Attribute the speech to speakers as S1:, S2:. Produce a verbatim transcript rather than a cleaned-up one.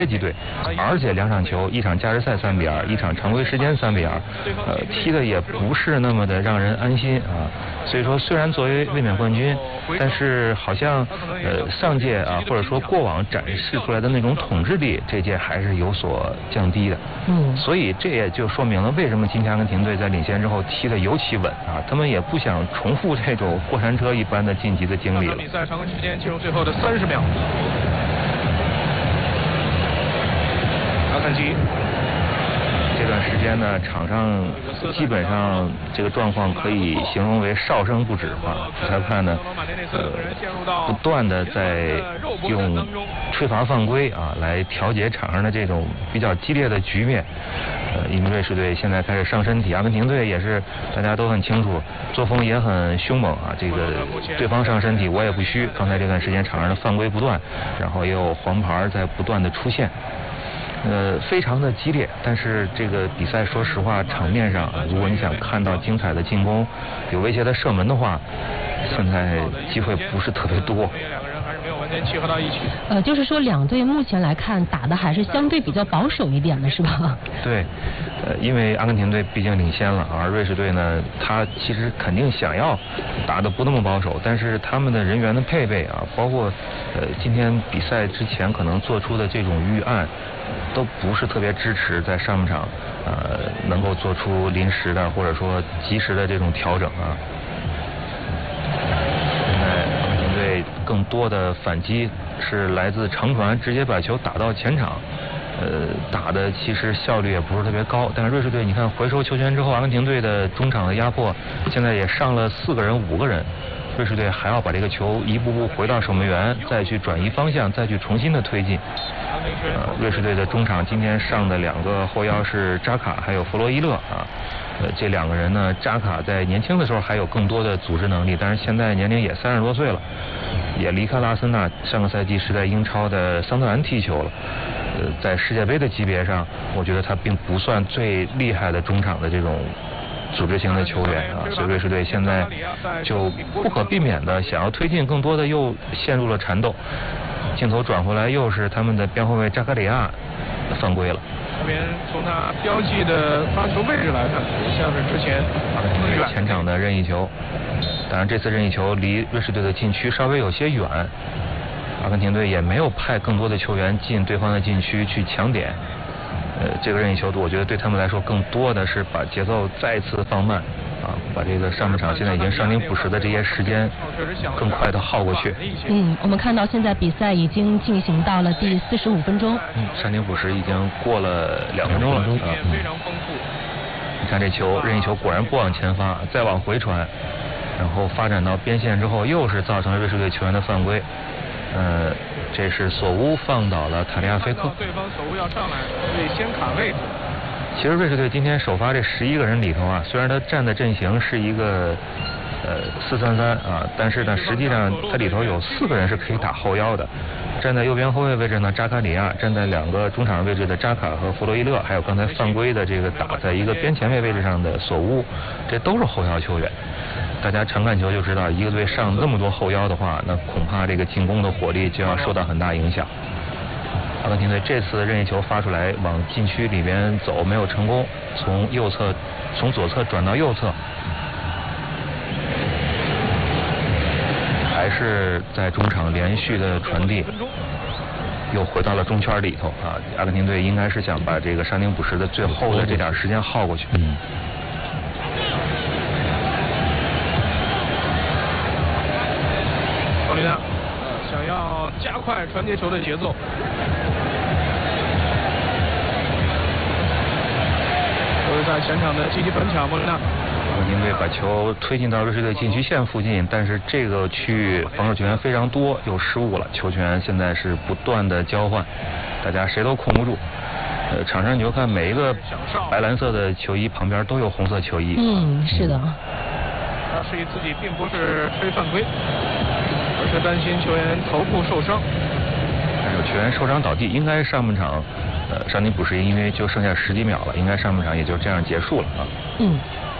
S1: 级队，而且两场球，一场加时赛三比二，一场常规时间三比二，呃，踢的也不是那么的让人安心啊。所以说，虽然作为卫冕冠军，但是好像呃上届啊，或者说过往展示出来的那种统治力，这届还是有所降低的。
S2: 嗯，
S1: 所以这也就说明了为什么今天阿根廷队在领先之后踢得尤其稳啊，他们也不想重复这种过山车一般的晋级的经历了。
S3: 比赛常规时间进入最后的三十秒。阿坎吉
S1: 这段时间呢，场上基本上这个状况可以形容为哨声不止啊。主裁判呢，呃，不断的在用吹罚犯规啊来调节场上的这种比较激烈的局面。呃，因为瑞士队现在开始上身体，阿根廷队也是大家都很清楚，作风也很凶猛啊。这个对方上身体，我也不虚。刚才这段时间场上的犯规不断，然后也有黄牌在不断的出现。呃，非常的激烈，但是这个比赛说实话，场面上如果你想看到精彩的进攻，有威胁的射门的话，现在机会不是特别多。
S3: 两个人还是没有完全契合到一起。
S2: 呃，就是说两队目前来看打的还是相对比较保守一点的，是吧？
S1: 对，呃，因为阿根廷队毕竟领先了，而瑞士队呢，他其实肯定想要打得不那么保守，但是他们的人员的配备啊，包括呃今天比赛之前可能做出的这种预案。都不是特别支持在上半场呃能够做出临时的或者说及时的这种调整啊。现在阿根廷队更多的反击是来自长传，直接把球打到前场，呃打的其实效率也不是特别高。但是瑞士队你看回收球权之后，阿根廷队的中场的压迫现在也上了四个人五个人。瑞士队还要把这个球一步步回到守门员，再去转移方向，再去重新的推进。呃，瑞士队的中场今天上的两个后腰是扎卡还有弗洛伊勒啊，呃，这两个人呢，扎卡在年轻的时候还有更多的组织能力，但是现在年龄也三十多岁了，也离开了阿森纳，上个赛季是在英超的桑德兰踢球了。呃，在世界杯的级别上，我觉得他并不算最厉害的中场的这种组织型的球员啊，所以瑞士队现在就不可避免的想要推进更多的又陷入了缠斗。镜头转回来又是他们的边后卫扎卡里亚犯规了。
S3: 这边从他标记的发球位置来看，像是之前
S1: 阿根廷队前场的任意球，当然这次任意球离瑞士队的禁区稍微有些远，阿根廷队也没有派更多的球员进对方的禁区去抢点。呃，这个任意球我觉得对他们来说更多的是把节奏再次放慢啊，把这个上半场现在已经伤停补时的这些时间更快的耗过去。
S2: 嗯，我们看到现在比赛已经进行到了第四十五分钟。
S1: 嗯，伤停补时已经过了两分钟了啊。
S3: 非常丰富。
S1: 你看这球，任意球果然不往前发，再往回传，然后发展到边线之后，又是造成了瑞士队球员的犯规。呃，这是索乌放倒了塔利亚菲克。
S3: 对方索乌要上来，所以先卡位置。
S1: 其实瑞士队今天首发这十一个人里头啊，虽然他站的阵型是一个呃四三三啊，但是呢，实际上他里头有四个人是可以打后腰的。站在右边后卫位置呢，扎卡里亚；站在两个中场位置的扎卡和弗洛伊勒，还有刚才犯规的这个打在一个边前卫位置上的索乌，这都是后腰球员。大家常看球就知道，一个队上这么多后腰的话，那恐怕这个进攻的火力就要受到很大影响。阿根廷队这次任意球发出来往禁区里边走没有成功，从右侧从左侧转到右侧，还是在中场连续的传递，又回到了中圈里头啊！阿根廷队应该是想把这个伤停补时的最后的这点时间耗过去。嗯。
S3: 奥利纳想要加快传接球的节奏。都是在前场的积极反抢，莫雷纳。
S1: 阿根廷队把球推进到瑞士队禁区线附近，但是这个区域防守球员非常多，又失误了。球权现在是不断的交换，大家谁都控不住。呃，场上你就看每一个白蓝色的球衣旁边都有红色球衣。
S2: 嗯，是的。
S3: 他示意自己并不是吹犯规，而是担心球员头部受伤。
S1: 有球员受伤倒地，应该上半场呃伤停补时，因为就剩下十几秒了，应该上半场也就这样结束了啊。
S2: 嗯。